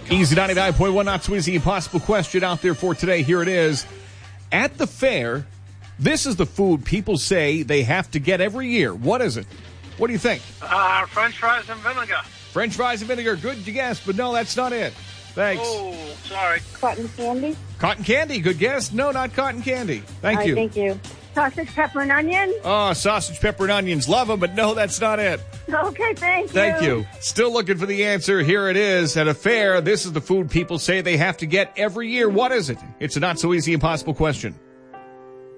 Easy 99.1, not so easy, impossible question out there for today. Here it is. At the fair, this is the food people say they have to get every year. What is it? What do you think? French fries and vinegar. French fries and vinegar. Good guess, but no, that's not it. Thanks. Oh, sorry. Cotton candy? Cotton candy. Good guess. No, not cotton candy. Thank you. Thank you. Sausage, pepper, and onion? Oh, sausage, pepper, and onions. Love them, but no, that's not it. Okay, thank you. Thank you. Still looking for the answer. Here it is. At a fair, this is the food people say they have to get every year. What is it? It's a not so easy, impossible question.